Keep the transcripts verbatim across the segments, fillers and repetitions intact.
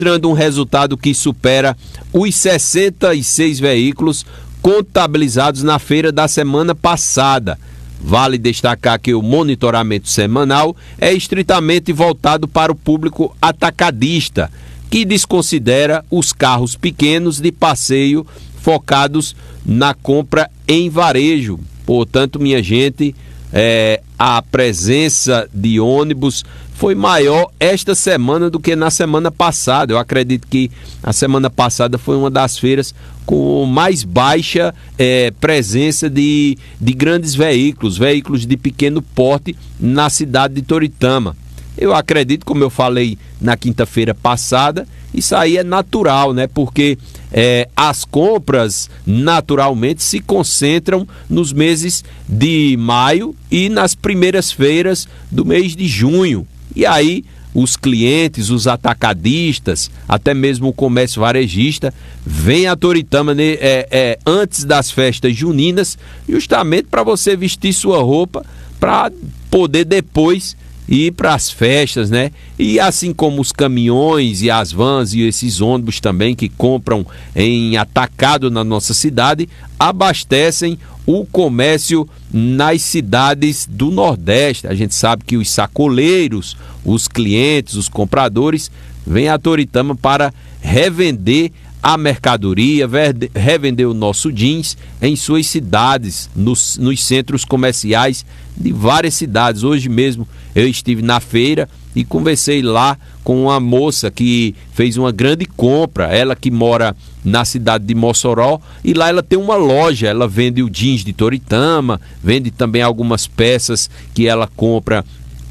mostrando um resultado que supera os sessenta e seis veículos contabilizados na feira da semana passada. Vale destacar que o monitoramento semanal é estritamente voltado para o público atacadista, que desconsidera os carros pequenos de passeio focados na compra em varejo. Portanto, minha gente, é, a presença de ônibus foi maior esta semana do que na semana passada. Eu acredito que a semana passada foi uma das feiras com mais baixa é, presença de, de grandes veículos, veículos de pequeno porte na cidade de Toritama. Eu acredito, como eu falei na quinta-feira passada, isso aí é natural, né? Porque é, as compras naturalmente se concentram nos meses de maio e nas primeiras feiras do mês de junho. E aí os clientes, os atacadistas, até mesmo o comércio varejista, vem a Toritama né, é, é, antes das festas juninas, justamente para você vestir sua roupa para poder depois ir para as festas, né? E assim como os caminhões e as vans e esses ônibus também que compram em atacado na nossa cidade, abastecem o comércio nas cidades do Nordeste. A gente sabe que os sacoleiros, os clientes, os compradores vêm a Toritama para revender a mercadoria, revender o nosso jeans em suas cidades, nos, nos centros comerciais de várias cidades. Hoje mesmo eu estive na feira e conversei lá com uma moça que fez uma grande compra, ela que mora na cidade de Mossoró, e lá ela tem uma loja, ela vende o jeans de Toritama, vende também algumas peças que ela compra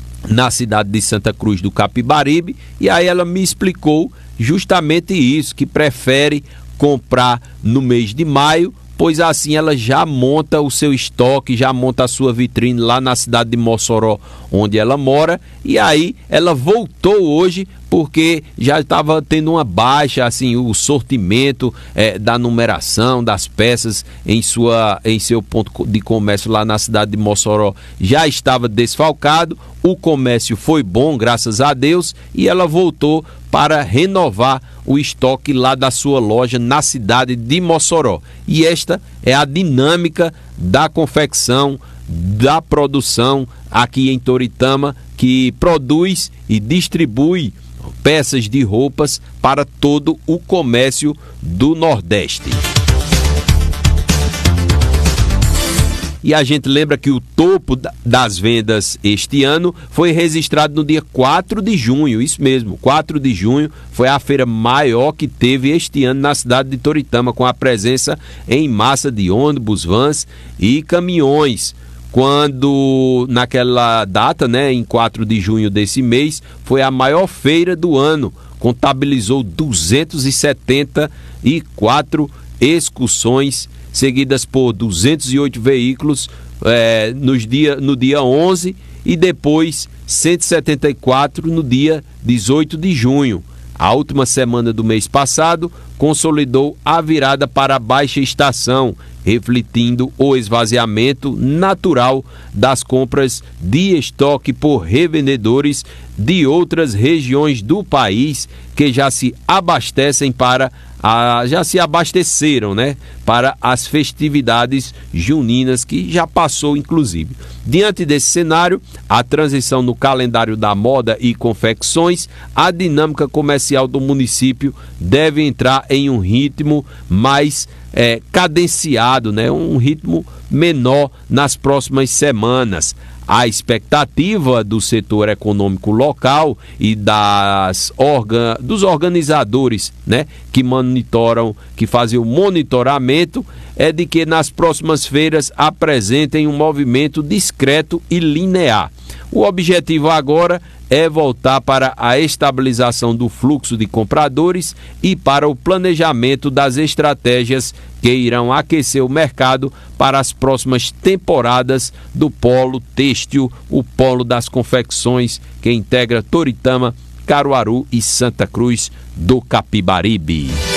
na cidade de Santa Cruz do Capibaribe, e aí ela me explicou justamente isso, que prefere comprar no mês de maio, pois assim ela já monta o seu estoque, já monta a sua vitrine lá na cidade de Mossoró, onde ela mora, e aí ela voltou hoje porque já estava tendo uma baixa, assim, o sortimento é, da numeração das peças em, sua, em seu ponto de comércio lá na cidade de Mossoró já estava desfalcado, o comércio foi bom, graças a Deus, e ela voltou para renovar o estoque lá da sua loja na cidade de Mossoró. E esta é a dinâmica da confecção, da produção aqui em Toritama, que produz e distribui peças de roupas para todo o comércio do Nordeste. E a gente lembra que o topo das vendas este ano foi registrado no dia quatro de junho, isso mesmo, quatro de junho foi a feira maior que teve este ano na cidade de Toritama, com a presença em massa de ônibus, vans e caminhões. Quando naquela data, né, em quatro de junho desse mês, foi a maior feira do ano, contabilizou duzentas e setenta e quatro excursões, seguidas por duzentos e oito veículos é, nos dia, no dia onze e depois cento e setenta e quatro no dia dezoito de junho. A última semana do mês passado consolidou a virada para a baixa estação, refletindo o esvaziamento natural das compras de estoque por revendedores de outras regiões do país que já se abastecem para a, já se abasteceram, né, para as festividades juninas, que já passou inclusive. Diante desse cenário, a transição no calendário da moda e confecções, a dinâmica comercial do município deve entrar em um ritmo mais é, cadenciado, né, um ritmo menor nas próximas semanas. A expectativa do setor econômico local e das organ... dos organizadores, né, que monitoram, que fazem o monitoramento, é de que nas próximas feiras apresentem um movimento discreto e linear. O objetivo agora é voltar para a estabilização do fluxo de compradores e para o planejamento das estratégias que irão aquecer o mercado para as próximas temporadas do polo têxtil, o polo das confecções que integra Toritama, Caruaru e Santa Cruz do Capibaribe.